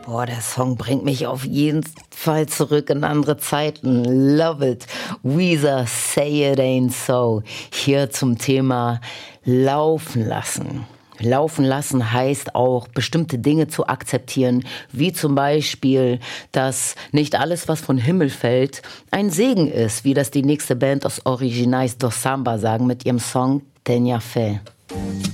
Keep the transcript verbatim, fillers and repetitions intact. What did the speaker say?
Boah, der Song bringt mich auf jeden Fall zurück in andere Zeiten. Love it. Weezer, Say It Ain't So. Hier zum Thema Laufen lassen. Laufen lassen heißt auch, bestimmte Dinge zu akzeptieren, wie zum Beispiel, dass nicht alles, was vom Himmel fällt, ein Segen ist, wie das die nächste Band aus Originais do Samba sagen mit ihrem Song Tenha Fé.